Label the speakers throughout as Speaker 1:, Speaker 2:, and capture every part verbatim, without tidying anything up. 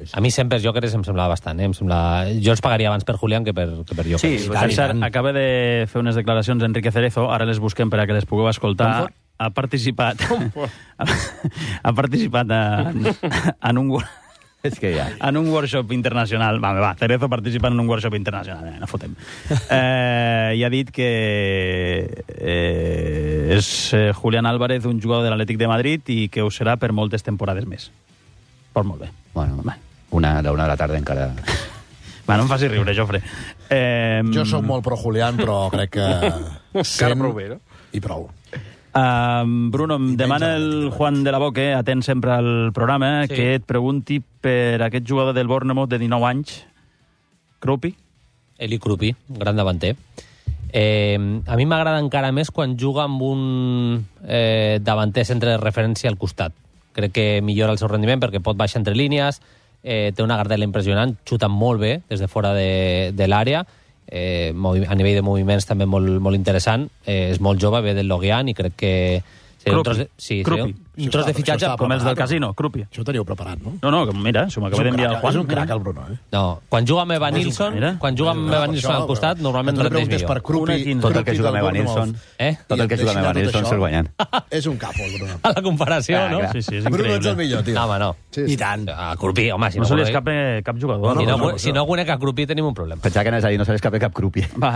Speaker 1: sí.
Speaker 2: A mi sempre Jokeres em semblava bastant, eh? Em sembla... Jo els pagaria abans per Julián que per, que per Jokeres.
Speaker 3: Sí, per cert, acaba de fer unes declaracions Enrique Cerezo, ara les busquem per a que les pugueu escoltar. Ha participat... ha participat en, en un...
Speaker 4: És que ja...
Speaker 3: En un workshop internacional. Va, va, Cerezo participa en un workshop internacional. Eh, no fotem. Eh, I ha dit que eh, és eh, Julián Álvarez, un jugador de l'Atlètic de Madrid, i que ho serà per moltes temporades més. Pues molt bé.
Speaker 4: Bueno, va. Una, a la una de la tarda encara...
Speaker 3: Va, no em facis riure, Jofre. Eh,
Speaker 1: jo sóc molt pro Julián, però crec que...
Speaker 5: Encara prou bé, no?
Speaker 1: I prou.
Speaker 3: Uh, Bruno, em demana el Juan de la Boque, atent sempre al programa, sí. que et pregunti per aquest jugador del Bournemouth de dinou anys, Krupi.
Speaker 2: Eli Krupi, gran davanter. Eh, a mi m'agrada encara més quan juga amb un eh, davanter centre de referència al costat. Crec que millora el seu rendiment perquè pot baixar entre línies, eh, té una gardela impressionant, xuta molt bé des de fora de, de l'àrea, eh, a nivell de moviments també molt, molt interessant, eh, és molt jove, ve del Lorient i crec que seria un tros de, sí, seria un, un tros de fitxatge
Speaker 3: com els del casino, Krupi.
Speaker 1: Això ho teníeu preparat, no?
Speaker 3: No, no, mira, això m'acaba d'enviar el Juan.
Speaker 1: És un crac, el Bruno, eh?
Speaker 2: No, quan juga amb Evan Nilsson, quan juga amb Evan Nilsson al costat, normalment rendeix millor.
Speaker 1: Per Krupi,
Speaker 4: tot el que juga amb Evan Nilsson, eh? tot el que juga amb Evan Nilsson se'l guanyen.
Speaker 1: És un capo, el Bruno.
Speaker 2: A la comparació, no?
Speaker 3: Sí, sí, és
Speaker 1: Bruno
Speaker 3: increïble.
Speaker 1: ets el millor, tio.
Speaker 2: No, home, no.
Speaker 1: I tant.
Speaker 2: A Krupi, home, si
Speaker 3: no
Speaker 2: no...
Speaker 3: se li escapa cap jugador.
Speaker 2: Si no, si no conec a Krupi tenim un problema.
Speaker 4: Pensava que anaves a dir, no se li escapa cap Krupi.
Speaker 3: Va,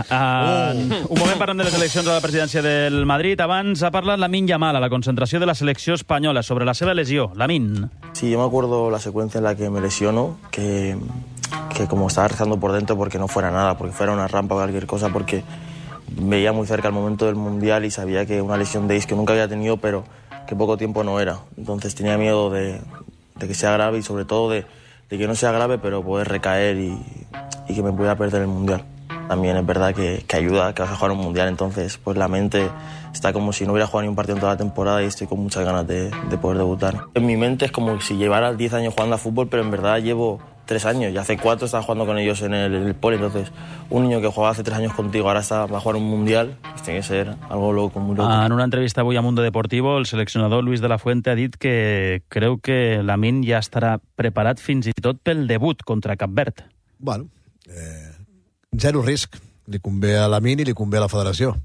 Speaker 3: un moment parlant de les eleccions a la presidència del Madrid. Abans ha parlat Lamine Yamal a la concentració de la selecció espanyola sobre la seva lesió. Lamine.
Speaker 6: Sí, yo me acuerdo la secuencia en la que me lesiono, que, que como estaba rezando por dentro porque no fuera nada, porque fuera una rampa o cualquier cosa, porque veía muy cerca el momento del Mundial y sabía que una lesión de is que nunca había tenido, pero que poco tiempo no era. Entonces tenía miedo de, de que sea grave y sobre todo de, de que no sea grave, pero poder recaer y, y que me pudiera perder el Mundial. También es verdad que, que ayuda, que vas a jugar un Mundial, entonces pues la mente está como si no hubiera jugado ni un partido en toda la temporada y estoy con muchas ganas de, de poder debutar. En mi mente es como si llevara diez años jugando a fútbol, pero en verdad llevo tres años y hace cuatro estaba jugando con ellos en el, en el poli, entonces un niño que jugaba hace tres años contigo ahora está, va a jugar un Mundial, pues tiene que ser algo loco, muy loco.
Speaker 3: En una entrevista avui a Mundo Deportivo, el seleccionador Luis de la Fuente ha dit que creu que Lamine ja estarà preparat fins i tot pel debut contra Cap Verd.
Speaker 1: Bueno, eh, zero risc. Li convé a Lamine i li convé a la federació.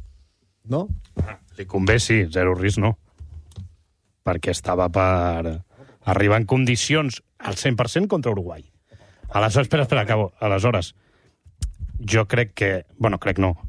Speaker 1: No?
Speaker 5: Li convé, sí, zero risc no. Perquè estava per arribar en condicions al cent per cent contra Uruguai. Aleshores, espera, espera, acabo. Aleshores, jo crec que... Bueno, crec no.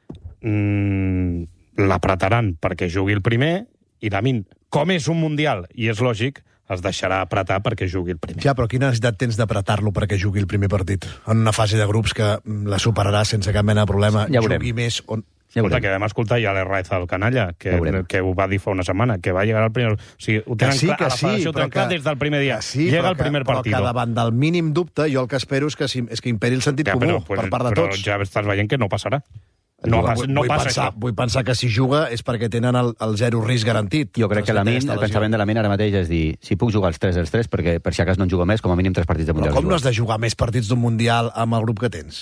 Speaker 5: Mm, l'apretaran perquè jugui el primer i Lamine, com és un Mundial i és lògic, es deixarà apretar perquè jugui el primer.
Speaker 1: Ja, però quina necessitat tens d'apretar-lo perquè jugui el primer partit? En una fase de grups que la superarà sense cap mena de problema,
Speaker 4: ja
Speaker 1: jugui més... On...
Speaker 4: Ja
Speaker 5: Escolta, que vam escoltar ja l'Herraiz al canalla, que, ja que ho va dir fa una setmana, que va llegar al primer... O sigui, ho tenen
Speaker 1: sí,
Speaker 5: clar, a la federació ho tenen clar des del primer dia.
Speaker 1: Sí,
Speaker 5: Llega el primer
Speaker 1: que,
Speaker 5: partit.
Speaker 1: Però que davant del mínim dubte, jo el que espero és que, és que imperi el sentit
Speaker 5: ja,
Speaker 1: comú
Speaker 5: però, pues,
Speaker 1: per part de
Speaker 5: però
Speaker 1: tots.
Speaker 5: ja estàs veient que no passarà. No,
Speaker 1: vull,
Speaker 5: passa, no
Speaker 1: vull
Speaker 5: passa
Speaker 1: pensar,
Speaker 5: això.
Speaker 1: Vull pensar que si juga és perquè tenen el, el zero risc garantit.
Speaker 4: Jo crec que Lamine, el pensament de Lamine ara mateix és dir, si puc jugar els tres dels tres, perquè per si acas no en jugo més, com a mínim tres partits de Mundial.
Speaker 1: Però com no has de jugar més partits d'un Mundial amb el grup que tens?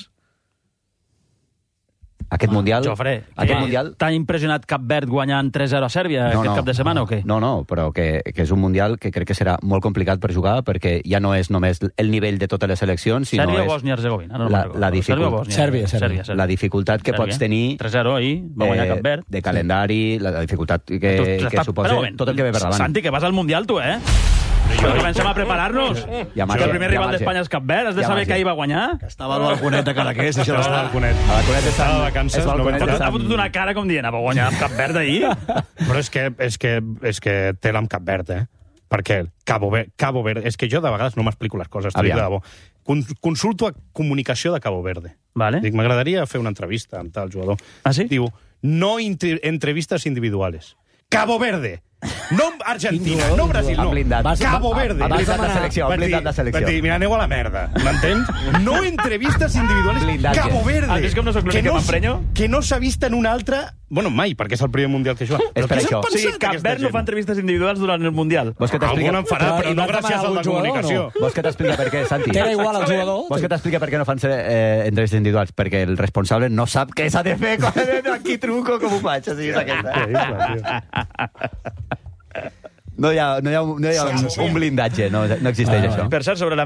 Speaker 4: Aquest Mundial...
Speaker 3: Jofre,
Speaker 4: aquest mundial...
Speaker 3: t'ha impressionat Cap Verd guanyant tres zero a Sèrbia no, aquest no, cap de setmana o què?
Speaker 4: No, no, però que, que és un Mundial que crec que serà molt complicat per jugar perquè ja no és només el nivell de totes les seleccions, sinó
Speaker 3: Sèrbia
Speaker 4: és...
Speaker 3: o Bòsnia-Herzegovina? No
Speaker 4: la, la, dificultat,
Speaker 3: Sèrbia,
Speaker 1: Sèrbia,
Speaker 3: Sèrbia.
Speaker 4: la dificultat que
Speaker 3: Sèrbia.
Speaker 4: pots tenir...
Speaker 3: tres zero ahir, va guanyar
Speaker 4: eh,
Speaker 3: Cap Verd.
Speaker 4: de calendari, la, la dificultat que,
Speaker 3: tu,
Speaker 4: que suposa tot el que ve per davant.
Speaker 3: Santi, que vas al Mundial, tu, eh? Però comencem a preparar-nos.
Speaker 4: Ja
Speaker 3: que el primer rival d'Espanya és Cap Verd, has de
Speaker 4: ja
Speaker 3: saber
Speaker 4: marge.
Speaker 3: que ahir va guanyar.
Speaker 1: Que estava al balconet de Cadaqués, això
Speaker 5: Estava al balconet.
Speaker 4: A balconet
Speaker 5: Estava de vacances,
Speaker 4: és balconet
Speaker 5: no
Speaker 4: de
Speaker 3: Ha fotut una cara com dient, va guanyar Cap Verd ahir.
Speaker 5: Però és que, és que, és que té l'am Cap Verd, eh? Perquè Cabo Verde, Cabo Verde... És que jo de vegades no m'explico les coses, t'ho dic de debò. Con, consulto a comunicació de Cabo Verde.
Speaker 3: Vale.
Speaker 5: Dic, m'agradaria fer una entrevista amb tal jugador.
Speaker 3: Ah, sí?
Speaker 5: Diu, no inter, entrevistes individuals. Cabo Verde! No Argentina, no Brasil, no. Cabo Verde.
Speaker 4: Ha blindat la selecció, ha blindat la selecció.
Speaker 5: Vaig dir, mira, aneu a la merda, m'entens? No entrevistes individuals.
Speaker 4: Blindatge.
Speaker 5: Cabo Verde.
Speaker 3: Has vist com no soc l'únic que m'emprenyo?
Speaker 5: Que no s'ha vist en un altre... Bueno, mai, perquè és el primer Mundial que juga.
Speaker 4: És per això.
Speaker 3: O sigui, Cap Verd no fa entrevistes individuals durant el Mundial.
Speaker 4: Vols que t'expliqui?
Speaker 5: Algun en farà, però no gràcies al de comunicació.
Speaker 4: Vols que t'expliqui per què, Santi?
Speaker 7: Que era igual al jugador.
Speaker 4: Vols que t'expliqui per què no fan eh, entrevistes individuals? Perquè el responsable no sap què s'ha de fer. Aquí truco, com ho faig? Així és aquesta. No hi ha, no hi ha, no hi ha un, un blindatge, no, no existeix això.
Speaker 3: Per cert, sobre la